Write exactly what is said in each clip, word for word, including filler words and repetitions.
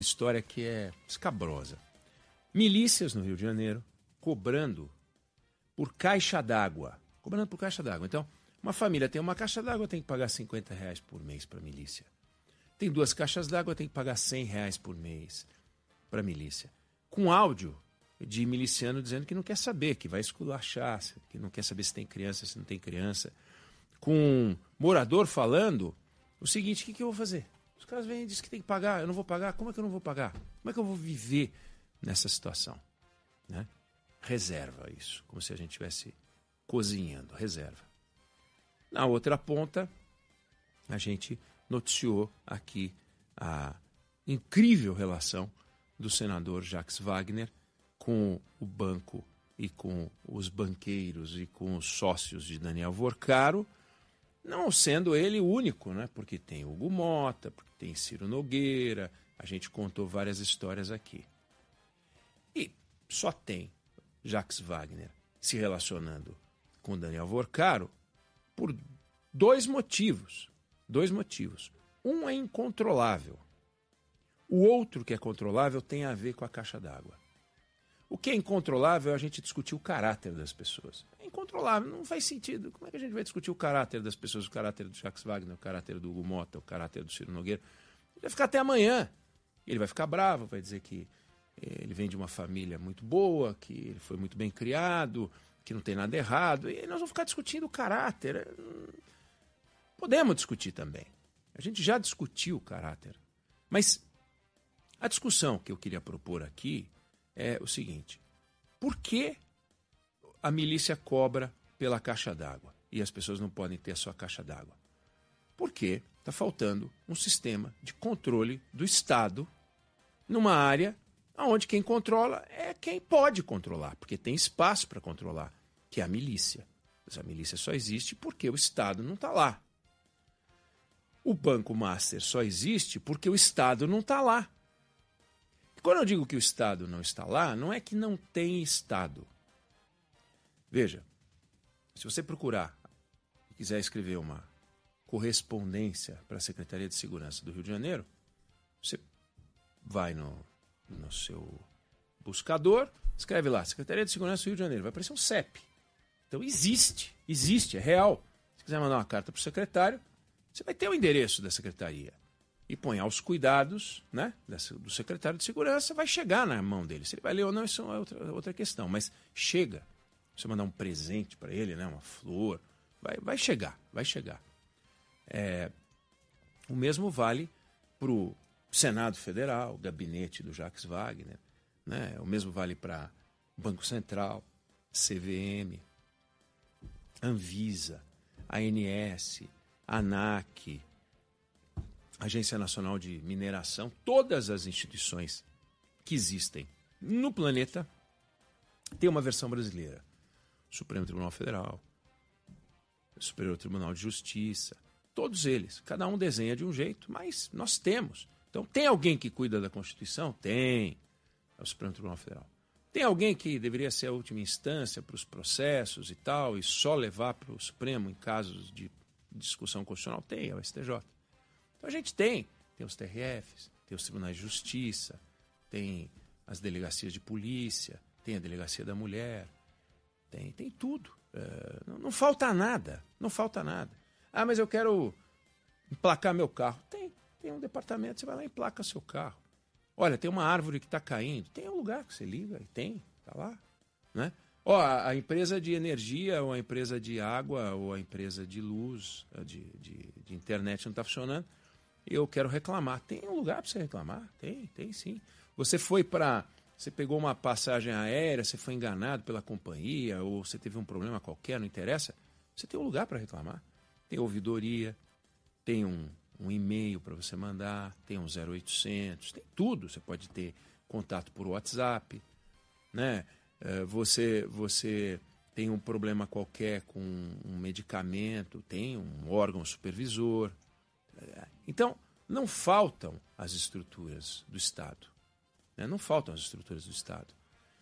História que é escabrosa. Milícias no Rio de Janeiro cobrando por caixa d'água. Cobrando por caixa d'água. Então, uma família tem uma caixa d'água, tem que pagar cinquenta reais por mês para a milícia. Tem duas caixas d'água, tem que pagar cem reais por mês para a milícia. Com áudio de miliciano dizendo que não quer saber, que vai esculachar, que não quer saber se tem criança, se não tem criança. Com um morador falando o seguinte: o que, que eu vou fazer? Os caras vêm e dizem que tem que pagar, eu não vou pagar. Como é que eu não vou pagar? Como é que eu vou viver nessa situação? Né? Reserva isso, como se a gente estivesse cozinhando, reserva. Na outra ponta, a gente noticiou aqui a incrível relação do senador Jacques Wagner com o banco e com os banqueiros e com os sócios de Daniel Worcaro, não sendo ele o único, né? Porque tem Hugo Mota, porque tem Ciro Nogueira, a gente contou várias histórias aqui. E só tem Jacques Wagner se relacionando com Daniel Worcaro por dois motivos. Dois motivos. Um é incontrolável. O outro, que é controlável, tem a ver com a caixa d'água. O que é incontrolável é a gente discutir o caráter das pessoas. É incontrolável, não faz sentido. Como é que a gente vai discutir o caráter das pessoas, o caráter do Jacques Wagner, o caráter do Hugo Mota, o caráter do Ciro Nogueira? Ele vai ficar até amanhã. Ele vai ficar bravo, vai dizer que ele vem de uma família muito boa, que ele foi muito bem criado, que não tem nada errado. E nós vamos ficar discutindo o caráter. Podemos discutir também. A gente já discutiu o caráter. Mas a discussão que eu queria propor aqui é o seguinte: por que a milícia cobra pela caixa d'água e as pessoas não podem ter a sua caixa d'água? Porque está faltando um sistema de controle do Estado numa área onde quem controla é quem pode controlar, porque tem espaço para controlar, que é a milícia. Mas a milícia só existe porque o Estado não está lá. O Banco Master só existe porque o Estado não está lá. Quando eu digo que o Estado não está lá, não é que não tem Estado. Veja, se você procurar e quiser escrever uma correspondência para a Secretaria de Segurança do Rio de Janeiro, você vai no, no seu buscador, escreve lá, Secretaria de Segurança do Rio de Janeiro, vai aparecer um C E P. Então existe, existe, é real. Se quiser mandar uma carta para o secretário, você vai ter o endereço da secretaria. E põe aos cuidados, né, do secretário de Segurança, vai chegar na mão dele. Se ele vai ler ou não, isso é outra, outra questão. Mas chega. Você mandar um presente para ele, né, uma flor, vai, vai chegar, vai chegar. É, o mesmo vale para o Senado Federal, o gabinete do Jacques Wagner, né, o mesmo vale para o Banco Central, C V M, Anvisa, A N S, ANAC, Agência Nacional de Mineração, todas as instituições que existem no planeta têm uma versão brasileira. Supremo Tribunal Federal, Superior Tribunal de Justiça, todos eles. Cada um desenha de um jeito, mas nós temos. Então, tem alguém que cuida da Constituição? Tem. É o Supremo Tribunal Federal. Tem alguém que deveria ser a última instância para os processos e tal, e só levar para o Supremo em casos de discussão constitucional? Tem, é o S T J. Então a gente tem, tem os T R Fs, tem os tribunais de justiça, tem as delegacias de polícia, tem a delegacia da mulher, tem, tem tudo. É, não, não falta nada, não falta nada. Ah, mas eu quero emplacar meu carro. Tem, tem um departamento, você vai lá e emplaca seu carro. Olha, tem uma árvore que está caindo, tem um lugar que você liga e tem, está lá, né? Ó, a, a empresa de energia, ou a empresa de água, ou a empresa de luz, de, de, de internet não está funcionando, eu quero reclamar. Tem um lugar para você reclamar? Tem, tem sim. Você foi para... Você pegou uma passagem aérea, você foi enganado pela companhia, ou você teve um problema qualquer, não interessa. Você tem um lugar para reclamar. Tem ouvidoria, tem um, um e-mail para você mandar, tem um zero oitocentos, tem tudo. Você pode ter contato por WhatsApp, né? Você, você tem um problema qualquer com um medicamento, tem um órgão supervisor. Então, não faltam as estruturas do Estado. Né? Não faltam as estruturas do Estado.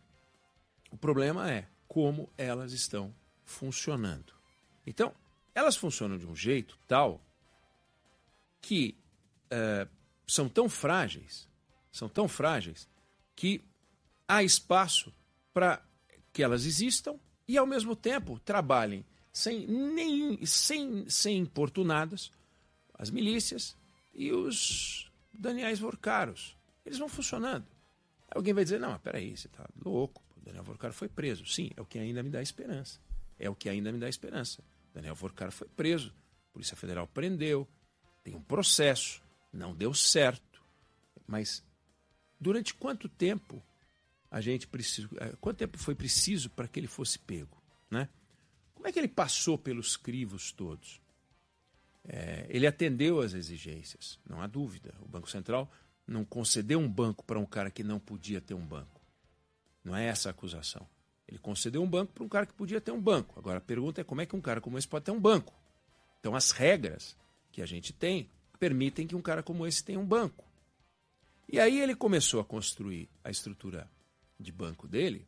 O problema é como elas estão funcionando. Então, elas funcionam de um jeito tal que uh, são tão frágeis são tão frágeis que há espaço para que elas existam e, ao mesmo tempo, trabalhem sem, nem, sem, sem importunadas as milícias e os Daniels Vorcaros. Eles vão funcionando. Aí alguém vai dizer, não, mas peraí, você está louco, o Daniel Vorcaro foi preso. Sim, é o que ainda me dá esperança. É o que ainda me dá esperança. Daniel Vorcaro foi preso, a Polícia Federal prendeu, tem um processo, não deu certo. Mas durante quanto tempo a gente precisa, quanto tempo foi preciso para que ele fosse pego, né? Como é que ele passou pelos crivos todos? É, ele atendeu às exigências, não há dúvida. O Banco Central não concedeu um banco para um cara que não podia ter um banco. Não é essa a acusação. Ele concedeu um banco para um cara que podia ter um banco. Agora a pergunta é como é que um cara como esse pode ter um banco? Então as regras que a gente tem permitem que um cara como esse tenha um banco. E aí ele começou a construir a estrutura de banco dele,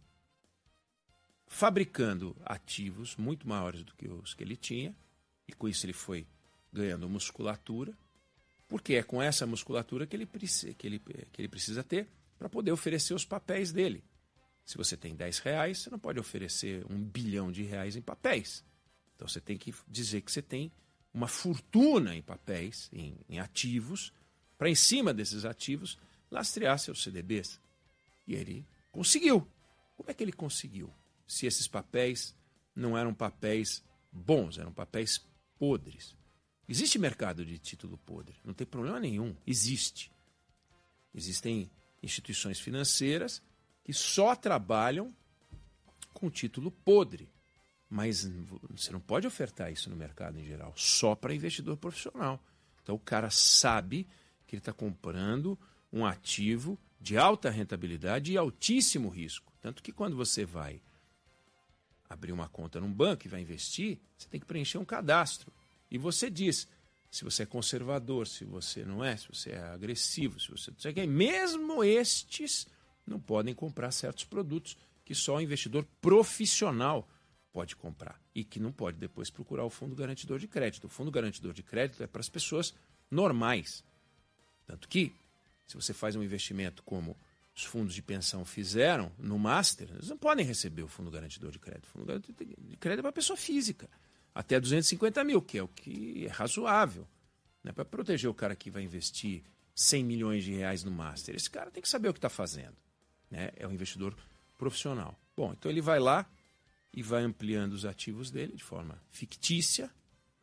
fabricando ativos muito maiores do que os que ele tinha, e com isso ele foi ganhando musculatura, porque é com essa musculatura que ele, que ele, que ele precisa ter para poder oferecer os papéis dele. Se você tem dez reais, você não pode oferecer um bilhão de reais em papéis. Então você tem que dizer que você tem uma fortuna em papéis, em, em ativos, para em cima desses ativos lastrear seus C D Bs. E ele conseguiu. Como é que ele conseguiu? Se esses papéis não eram papéis bons, eram papéis podres. Existe mercado de título podre, não tem problema nenhum, existe. Existem instituições financeiras que só trabalham com título podre, mas você não pode ofertar isso no mercado em geral, só para investidor profissional. Então o cara sabe que ele está comprando um ativo de alta rentabilidade e altíssimo risco. Tanto que quando você vai abrir uma conta num banco e vai investir, você tem que preencher um cadastro. E você diz se você é conservador, se você não é, se você é agressivo, se você não sei o que. Mesmo estes não podem comprar certos produtos que só o investidor profissional pode comprar e que não pode depois procurar o fundo garantidor de crédito. O fundo garantidor de crédito é para as pessoas normais. Tanto que, se você faz um investimento como os fundos de pensão fizeram no Master, eles não podem receber o fundo garantidor de crédito. O fundo garantidor de crédito é para pessoa física. Até duzentos e cinquenta mil, que é o que é razoável, né? Para proteger o cara que vai investir cem milhões de reais no Master. Esse cara tem que saber o que está fazendo, né? É um investidor profissional. Bom, então ele vai lá e vai ampliando os ativos dele de forma fictícia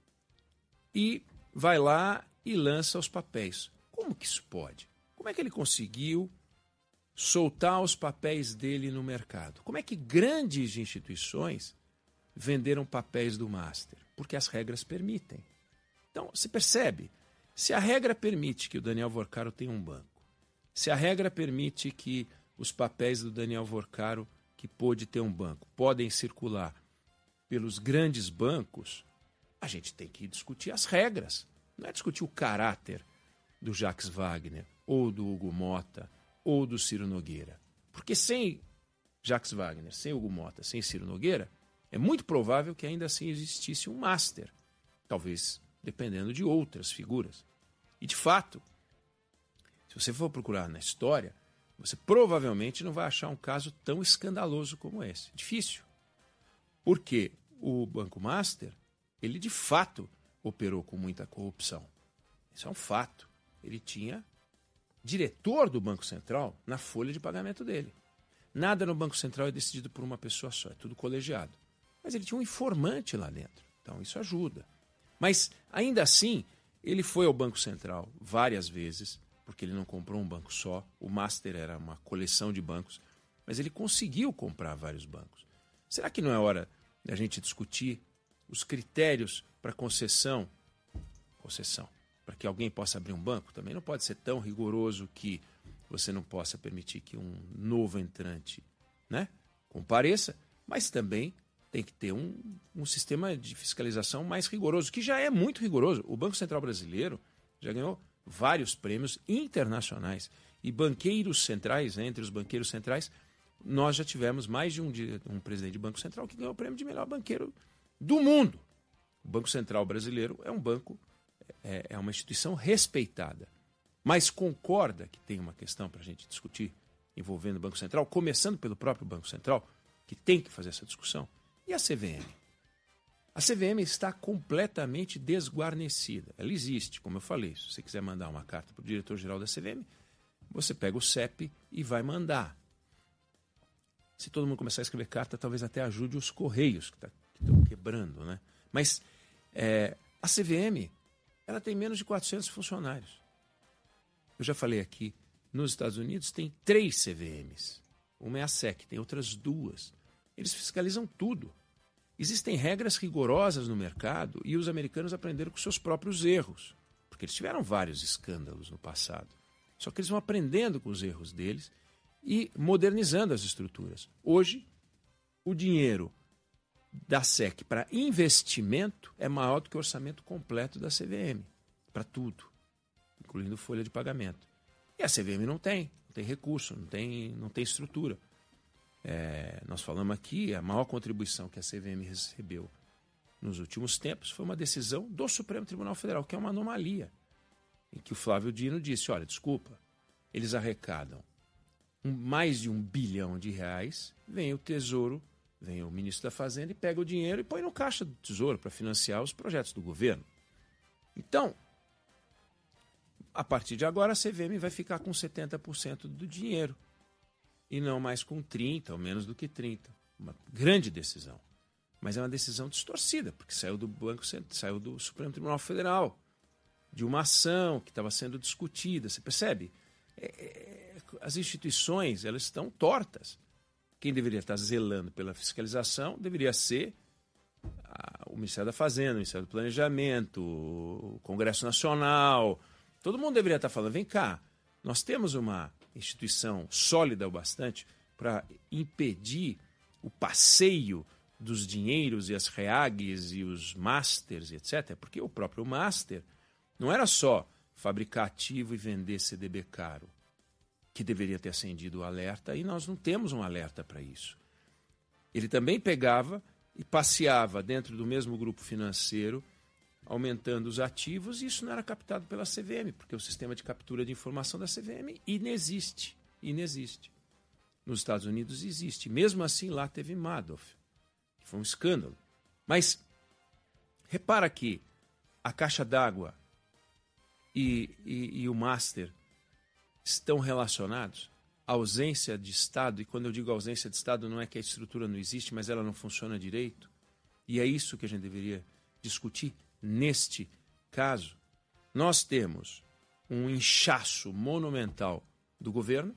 e vai lá e lança os papéis. Como que isso pode? Como é que ele conseguiu soltar os papéis dele no mercado? Como é que grandes instituições venderam papéis do Master? Porque as regras permitem. Então, você percebe? Se a regra permite que o Daniel Vorcaro tenha um banco, se a regra permite que os papéis do Daniel Vorcaro, que pôde ter um banco, podem circular pelos grandes bancos, a gente tem que discutir as regras. Não é discutir o caráter do Jacques Wagner, ou do Hugo Motta, ou do Ciro Nogueira. Porque sem Jacques Wagner, sem Hugo Motta, sem Ciro Nogueira, é muito provável que ainda assim existisse um Master, talvez dependendo de outras figuras. E, de fato, se você for procurar na história, você provavelmente não vai achar um caso tão escandaloso como esse. Difícil. Porque o Banco Master, ele de fato operou com muita corrupção. Isso é um fato. Ele tinha diretor do Banco Central na folha de pagamento dele. Nada no Banco Central é decidido por uma pessoa só, é tudo colegiado. Mas ele tinha um informante lá dentro, então isso ajuda. Mas, ainda assim, ele foi ao Banco Central várias vezes, porque ele não comprou um banco só. O Master era uma coleção de bancos, mas ele conseguiu comprar vários bancos. Será que não é hora da gente discutir os critérios para concessão? Concessão. Para que alguém possa abrir um banco, também não pode ser tão rigoroso que você não possa permitir que um novo entrante, né, compareça, mas também tem que ter um, um sistema de fiscalização mais rigoroso, que já é muito rigoroso. O Banco Central Brasileiro já ganhou vários prêmios internacionais. E banqueiros centrais, né, entre os banqueiros centrais, nós já tivemos mais de um, de um presidente de Banco Central que ganhou o prêmio de melhor banqueiro do mundo. O Banco Central Brasileiro é um banco, é, é uma instituição respeitada. mas concorda que tem uma questão para a gente discutir envolvendo o Banco Central, começando pelo próprio Banco Central, que tem que fazer essa discussão. E a C V M? A C V M está completamente desguarnecida. Ela existe, como eu falei. Se você quiser mandar uma carta para o diretor-geral da C V M, você pega o C E P e vai mandar. Se todo mundo começar a escrever carta, talvez até ajude os Correios, que tá, estão quebrando, né? Mas é, a C V M, ela tem menos de quatrocentos funcionários. Eu já falei aqui, nos Estados Unidos tem três C V Ms. Uma é a S E C, tem outras duas. Eles fiscalizam tudo. Existem regras rigorosas no mercado e os americanos aprenderam com seus próprios erros, porque eles tiveram vários escândalos no passado. Só que eles vão aprendendo com os erros deles e modernizando as estruturas. Hoje, o dinheiro da S E C para investimento é maior do que o orçamento completo da C V M, para tudo, incluindo folha de pagamento. E a C V M não tem, não tem recurso, não tem, não tem estrutura. É, nós falamos aqui, a maior contribuição que a C V M recebeu nos últimos tempos foi uma decisão do Supremo Tribunal Federal, que é uma anomalia, em que o Flávio Dino disse, olha, desculpa, eles arrecadam um, mais de um bilhão de reais, vem o Tesouro, vem o ministro da Fazenda e pega o dinheiro e põe no caixa do Tesouro para financiar os projetos do governo. Então, a partir de agora, a C V M vai ficar com setenta por cento do dinheiro e não mais com trinta por cento, ou menos do que trinta por cento. Uma grande decisão. Mas é uma decisão distorcida, porque saiu do Banco Central, saiu do Supremo Tribunal Federal, de uma ação que estava sendo discutida. Você percebe? É, é, as instituições, elas estão tortas. Quem deveria estar zelando pela fiscalização deveria ser a, o Ministério da Fazenda, o Ministério do Planejamento, o Congresso Nacional. Todo mundo deveria estar falando, vem cá, nós temos uma instituição sólida o bastante para impedir o passeio dos dinheiros e as reagues e os masters, etcétera. Porque o próprio master não era só fabricar ativo e vender C D B caro, que deveria ter acendido o alerta, e nós não temos um alerta para isso. Ele também pegava e passeava dentro do mesmo grupo financeiro, aumentando os ativos, e isso não era captado pela C V M, porque o sistema de captura de informação da C V M inexiste. Inexiste. Nos Estados Unidos existe. Mesmo assim, lá teve Madoff, que foi um escândalo. Mas repara que a caixa d'água e, e, e o master estão relacionados. A ausência de Estado, e quando eu digo ausência de Estado, não é que a estrutura não existe, mas ela não funciona direito. E é isso que a gente deveria discutir neste caso. Nós temos um inchaço monumental do governo,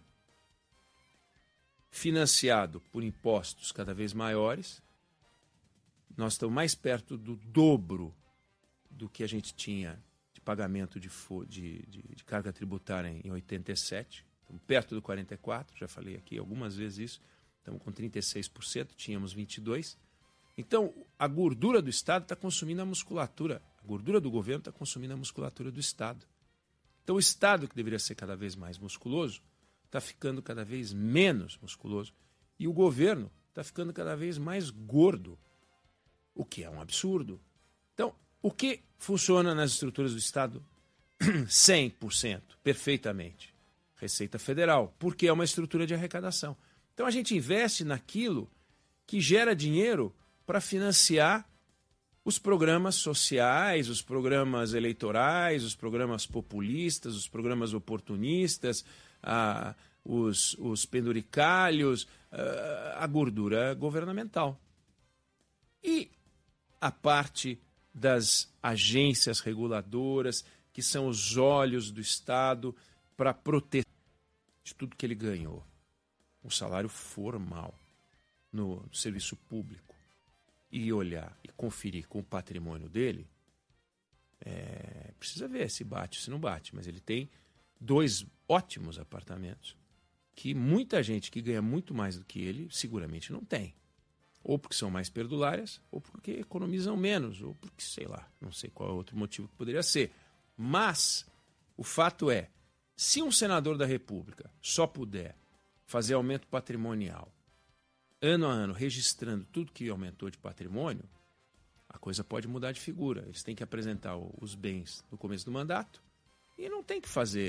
financiado por impostos cada vez maiores. Nós estamos mais perto do dobro do que a gente tinha de pagamento de, de, de, de carga tributária em oitenta e sete. Estamos perto do quarenta e quatro por cento, já falei aqui algumas vezes isso. Estamos com trinta e seis por cento, tínhamos vinte e dois por cento. Então, a gordura do Estado está consumindo a musculatura. A gordura do governo está consumindo a musculatura do Estado. Então, o Estado, que deveria ser cada vez mais musculoso, está ficando cada vez menos musculoso. E o governo está ficando cada vez mais gordo, o que é um absurdo. Então, o que funciona nas estruturas do Estado cem por cento, perfeitamente? Receita Federal, porque é uma estrutura de arrecadação. Então, a gente investe naquilo que gera dinheiro para financiar os programas sociais, os programas eleitorais, os programas populistas, os programas oportunistas, a, os, os penduricalhos, a, a gordura governamental. E a parte das agências reguladoras, que são os olhos do Estado para proteger de tudo que ele ganhou. Um salário formal no, no serviço público. E olhar e conferir com o patrimônio dele, é, precisa ver se bate, se não bate. Mas ele tem dois ótimos apartamentos que muita gente que ganha muito mais do que ele seguramente não tem. Ou porque são mais perdulárias, ou porque economizam menos, ou porque, sei lá, não sei qual é outro motivo que poderia ser. Mas o fato é, se um senador da República só puder fazer aumento patrimonial ano a ano, registrando tudo que aumentou de patrimônio, a coisa pode mudar de figura. Eles têm que apresentar os bens no começo do mandato e não tem que fazer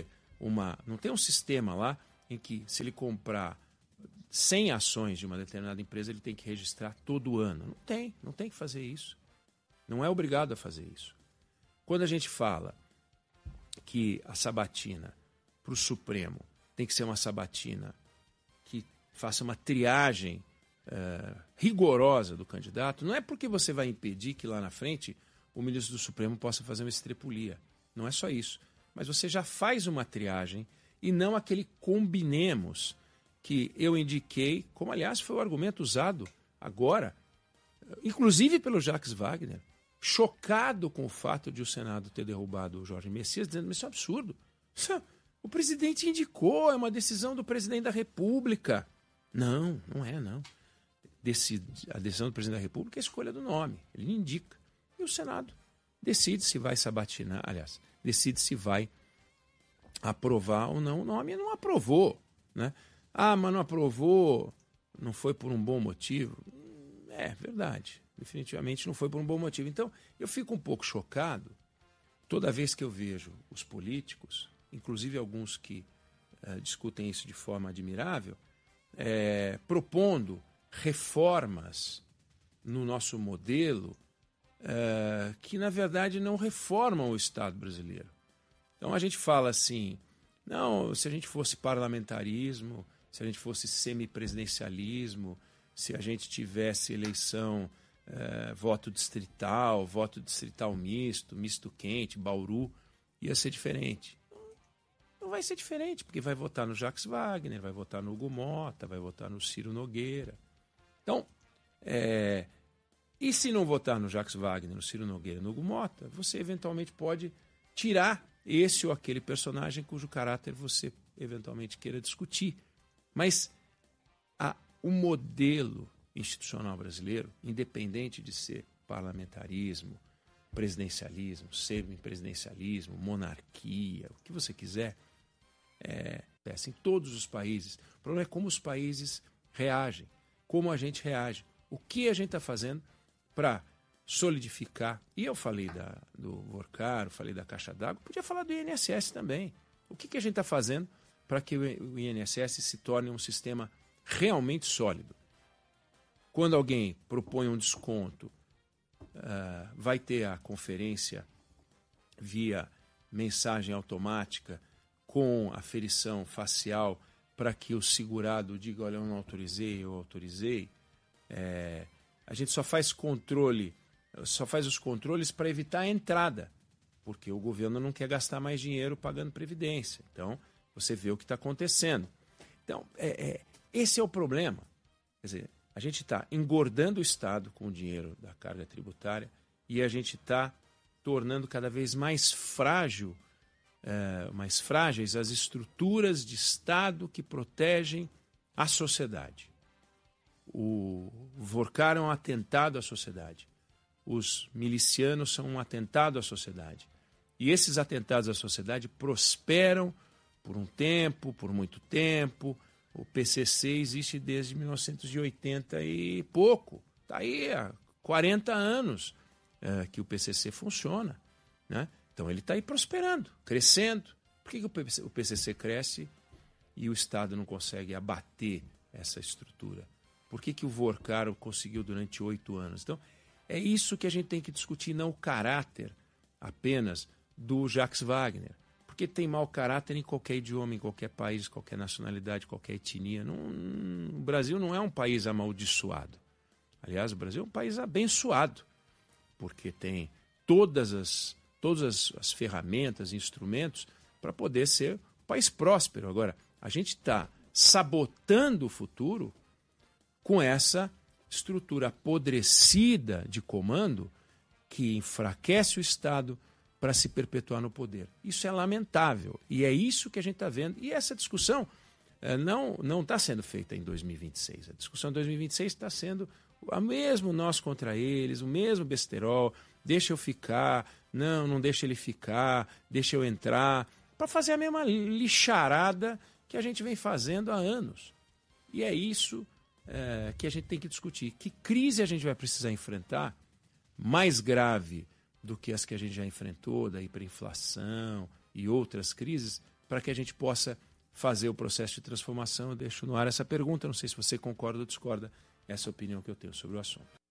uma, não tem um sistema lá em que se ele comprar cem ações de uma determinada empresa, ele tem que registrar todo ano. Não tem, não tem que fazer isso. Não é obrigado a fazer isso. Quando a gente fala que a sabatina para o Supremo tem que ser uma sabatina que faça uma triagem uh, rigorosa do candidato, não é porque você vai impedir que lá na frente o ministro do Supremo possa fazer uma estrepulia. Não é só isso. Mas você já faz uma triagem e não aquele combinemos que eu indiquei, como aliás foi o argumento usado agora, inclusive pelo Jacques Wagner, chocado com o fato de o Senado ter derrubado o Jorge Messias, dizendo que isso é um absurdo. Isso, o presidente indicou, é uma decisão do presidente da República. Não, não é, não. Decide, a decisão do presidente da República é a escolha do nome, ele indica. E o Senado decide se vai sabatinar, aliás, decide se vai aprovar ou não o nome, e não aprovou, né? Ah, mas não aprovou, não foi por um bom motivo. É verdade, definitivamente não foi por um bom motivo. Então, eu fico um pouco chocado toda vez que eu vejo os políticos, inclusive alguns que uh, discutem isso de forma admirável, é, propondo reformas no nosso modelo uh, que, na verdade, não reformam o Estado brasileiro. Então, a gente fala assim, não, se a gente fosse parlamentarismo, se a gente fosse semipresidencialismo, se a gente tivesse eleição, eh, voto distrital, voto distrital misto, misto quente, Bauru, ia ser diferente. Não vai ser diferente, porque vai votar no Jacques Wagner, vai votar no Hugo Mota, vai votar no Ciro Nogueira. Então, é, e se não votar no Jacques Wagner, no Ciro Nogueira, no Hugo Mota, você eventualmente pode tirar esse ou aquele personagem cujo caráter você eventualmente queira discutir. Mas a, o modelo institucional brasileiro, independente de ser parlamentarismo, presidencialismo, semipresidencialismo, monarquia, o que você quiser, é, é assim, em todos os países. O problema é como os países reagem, como a gente reage, o que a gente está fazendo para solidificar. E eu falei da, do Vorcaro, falei da Caixa d'Água, podia falar do I N S S também. O que, que a gente está fazendo para que o I N S S se torne um sistema realmente sólido? Quando alguém propõe um desconto, uh, vai ter a conferência via mensagem automática com aferição facial para que o segurado diga, olha, eu não autorizei, eu autorizei. É, a gente só faz controle, só faz os controles para evitar a entrada, porque o governo não quer gastar mais dinheiro pagando previdência. Então, você vê o que está acontecendo. Então, é, é, esse é o problema. Quer dizer, a gente está engordando o Estado com o dinheiro da carga tributária e a gente está tornando cada vez mais frágil, é, mais frágeis as estruturas de Estado que protegem a sociedade. O Vorcar é um atentado à sociedade. Os milicianos são um atentado à sociedade. E esses atentados à sociedade prosperam por um tempo, por muito tempo. O P C C existe desde mil novecentos e oitenta e pouco. Está aí há quarenta anos é, que o P C C funciona, né? Então ele está aí prosperando, crescendo. Por que, que o P C C cresce e o Estado não consegue abater essa estrutura? Por que, que o Vorcaro conseguiu durante oito anos? Então, é isso que a gente tem que discutir, não o caráter apenas do Jacques Wagner. Porque tem mau caráter em qualquer idioma, em qualquer país, qualquer nacionalidade, qualquer etnia. Não, o Brasil não é um país amaldiçoado. Aliás, o Brasil é um país abençoado, porque tem todas as, todas as, as ferramentas, instrumentos para poder ser um país próspero. Agora, a gente está sabotando o futuro com essa estrutura apodrecida de comando que enfraquece o Estado para se perpetuar no poder. Isso é lamentável e é isso que a gente está vendo. E essa discussão eh, não não está sendo feita em dois mil e vinte e seis. A discussão de dois mil e vinte e seis está sendo o mesmo nós contra eles, o mesmo besterol, deixa eu ficar, não, não deixa ele ficar, deixa eu entrar, para fazer a mesma lixarada que a gente vem fazendo há anos. E é isso É, que a gente tem que discutir. Que crise a gente vai precisar enfrentar mais grave do que as que a gente já enfrentou, da hiperinflação e outras crises, para que a gente possa fazer o processo de transformação. Eu deixo no ar essa pergunta, não sei se você concorda ou discorda, essa é a opinião que eu tenho sobre o assunto.